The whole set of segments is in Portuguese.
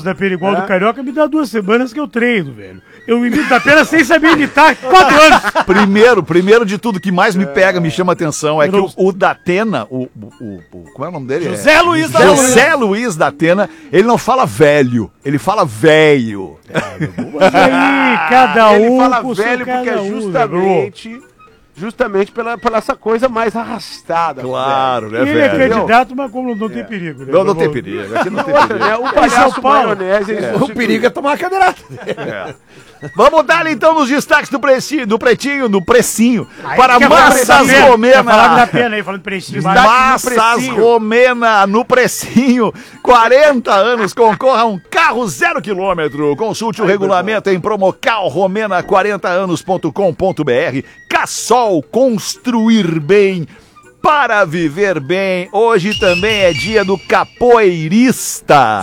da pena igual do Carioca me dá 2 semanas que eu treino, velho. Eu imito da pena sem saber imitar 4 anos. Primeiro de tudo, que mais me pega, me chama atenção, é que o Datena, como é o nome dele? José Luiz da José Luiz Datena, ele não fala velho, ele fala velho. Mas aí, cada um Ele fala com seu velho porque cada é justamente pela essa coisa mais arrastada. Claro, né, Ele é velho? candidato, mas como não tem perigo, né? Não tem perigo, aqui não tem Outra, perigo. né? O São palhaço Paulo. maionese, ele O substitui. perigo é tomar a cadeirada. Vamos dar então nos destaques do precinho, para Quer falar Massas da pena? Quer falar da Romena. pena aí, falando precinho. Massas Romena no precinho, 40 anos, concorra a um carro 0 km. Consulte o regulamento em promocalromena40anos.com.br. Cassol, construir bem para viver bem. Hoje também é dia do capoeirista.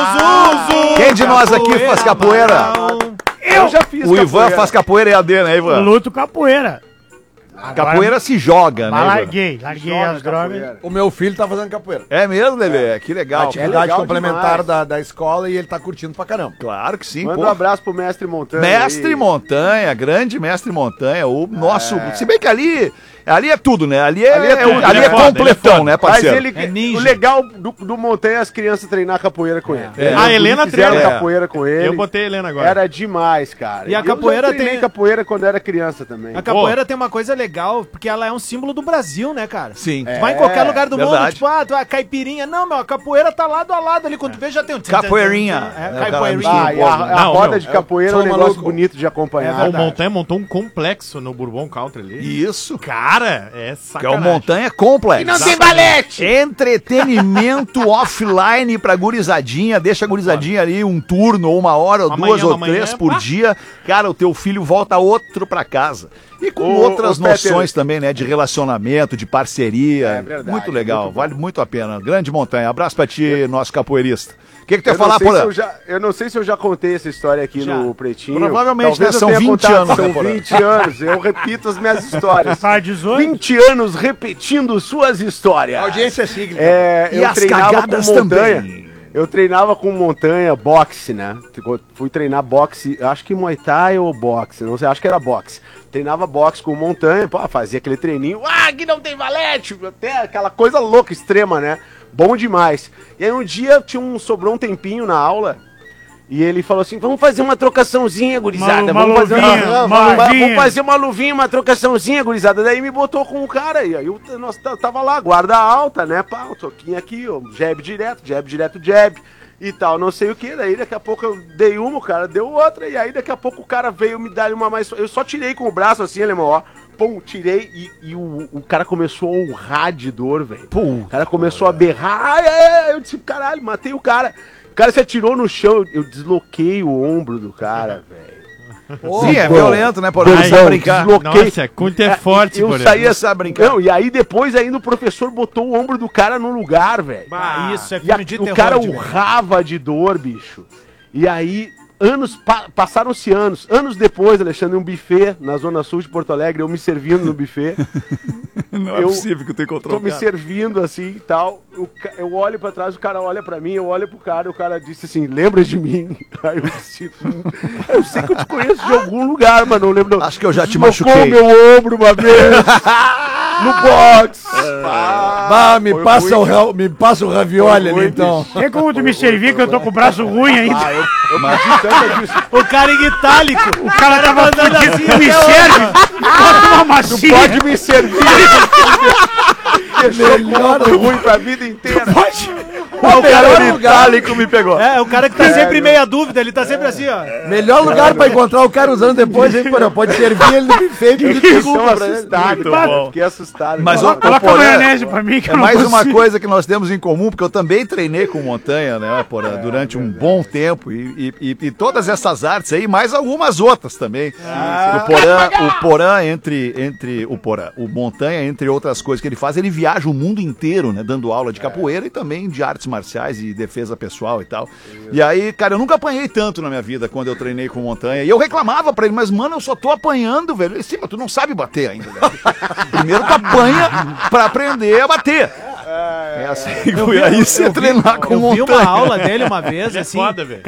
Quem de nós aqui faz capoeira? Eu já fiz O Ivan capoeira. faz capoeira EAD, né, Ivan? Luto capoeira. Capoeira se joga, Mas né, Ivan? larguei Joga as drogas. capoeira. O meu filho tá fazendo capoeira. É mesmo, Lelê? Que legal. Atividade legal complementar demais. da escola e ele tá curtindo pra caramba. Claro que sim, Manda pô. um abraço pro Mestre Montanha. Mestre aí. Montanha, grande Mestre Montanha, o nosso... Se bem que ali é tudo, né? Ali é foda, completão, ele é né, Mas parceiro? ele, É ninja. o legal do Montanha é as crianças treinar capoeira com ele. A Helena fizeram treina. capoeira com ele. Eu botei a Helena agora. Era demais, cara. E a Eu capoeira já treinei tem- capoeira quando era criança também. A capoeira tem uma coisa legal, porque ela é um símbolo do Brasil, né, cara? Sim. Tu vai em qualquer lugar do mundo, verdade. tipo, tu é caipirinha. Não, meu, a capoeira tá lado a lado ali. Quando tu vê, já tem um... Capoeirinha. Capoeirinha. Ah, e a Não, roda meu, de capoeira é um sou negócio maluco. bonito de acompanhar. O Montanha montou um complexo no Bourbon Country ali. Isso. Cara, é Que é o sacanagem. Montanha Complex. não tem balete! Entretenimento offline pra gurizadinha. Deixa a gurizadinha ali um turno, ou 1 hora, ou Amanhã, 2 ou amanhã, 3 por pá. dia. Cara, o teu filho volta outro pra casa. E com Ô, outras ô, Peter. noções também, né? De relacionamento, de parceria. É verdade, muito legal, muito bom. vale muito a pena. Grande Montanha. Abraço pra ti, nosso capoeirista. O que tu ia Eu não falar, sei se Porã? eu não sei se eu já contei essa história aqui Já. no Pretinho. Provavelmente, Talvez né? eu São tenha 20 contado, anos, né, São Porã? 20 anos. Eu repito as minhas histórias. Tá 18? 20 anos repetindo suas histórias. A audiência é cíclica. E Eu as treinava cagadas com montanha. também. Eu treinava com montanha, boxe, né? Fui treinar boxe, acho que Muay Thai ou boxe, não sei, acho que era boxe. Treinava boxe com montanha, pô, fazia aquele treininho, que não tem valete, até aquela coisa louca, extrema, né? Bom demais. E aí um dia sobrou um tempinho na aula, e ele falou assim, vamos fazer uma trocaçãozinha, gurizada. Uma Vamos fazer luvinha, vamos fazer uma luvinha, uma trocaçãozinha, gurizada. Daí me botou com o cara, e aí nós tava lá, guarda alta, né? Pá, o soquinho aqui, ó, jab direto, jab. E tal, não sei o que. Daí daqui a pouco eu dei uma, o cara deu outra. E aí daqui a pouco o cara veio me dar uma mais. Eu só tirei com o braço assim, alemão, ó. Pum, tirei e o cara começou a urrar de dor, velho. O cara começou a berrar. Eu disse, caralho, matei o cara. O cara se atirou no chão, eu desloquei o ombro do cara, velho. Sim, é violento, né, Porã? Não Ai, sabe brincar. desloquei. Nossa, Cunha é forte, Eu por saí Não sabe brincar. Não, e aí depois ainda o professor botou o ombro do cara no lugar, velho. Isso é E filme de o terror. cara de verdade. urrava de dor, bicho. E aí, passaram-se anos. Anos depois, Alexandre, um buffet na Zona Sul de Porto Alegre, eu me servindo no buffet. Não é Eu possível que tu encontrou Tô me servindo assim e tal. Eu olho pra trás, o cara olha pra mim, eu olho pro cara, o cara disse assim, lembra de mim? Aí eu disse, eu sei que eu te conheço de algum lugar, mas não lembro. Acho que eu já te Deslocou machuquei. meu ombro uma vez no box. Me passa o ravioli ali, então. Tem como tu me servir que eu tô com o braço ruim ainda? Eu pedi tanta disso. O cara em itálico. O cara tava mandando fudido, assim, tu me até serve? Bota uma massinha. Pode me servir. Deixou melhor ruim pra vida inteira. O cara itálico me pegou. É, o cara que tá sempre em meia dúvida, ele tá sempre assim, ó. Melhor lugar pra encontrar o cara usando depois, hein, Porã? Pode servir ele no buffet e pedir Fiquei desculpa pra ele. assustado, Muito cara. bom. Fiquei assustado. Mas cara. Coloca Porã, maionese pra mim que É eu não mais uma consigo. coisa que nós temos em comum, porque eu também treinei com montanha, né, Porã, durante um bom tempo. E todas essas artes aí, mais algumas outras também. O montanha, entre outras coisas que ele faz, ele viaja o mundo inteiro, né, dando aula de capoeira e também de artes marciais e defesa pessoal e tal. E aí, cara, eu nunca apanhei tanto na minha vida quando eu treinei com montanha. E eu reclamava pra ele, mas, mano, eu só tô apanhando, velho. Ele disse, mas tu não sabe bater ainda, velho. Primeiro tu apanha pra aprender a bater. É assim, e aí você treinar com Eu vi montanha. uma aula dele uma vez, assim. foda, velho.